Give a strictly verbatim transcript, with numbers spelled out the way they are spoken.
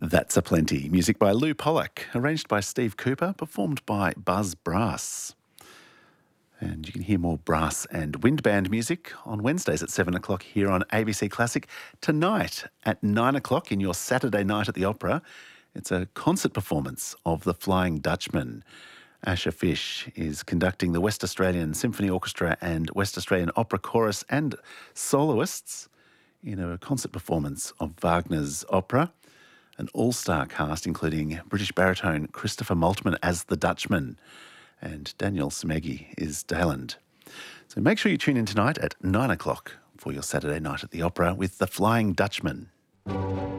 That's a Plenty. Music by Lou Pollack, arranged by Steve Cooper, performed by Buzz Brass. And you can hear more brass and wind band music on Wednesdays at seven o'clock here on A B C Classic. Tonight at nine o'clock in your Saturday night at the Opera, it's a concert performance of The Flying Dutchman. Asher Fish is conducting the West Australian Symphony Orchestra and West Australian Opera Chorus and soloists in a concert performance of Wagner's opera. An all-star cast including British baritone Christopher Maltman as the Dutchman, and Daniel Smeggy is Daland. So make sure you tune in tonight at nine o'clock for your Saturday night at the Opera with The Flying Dutchman.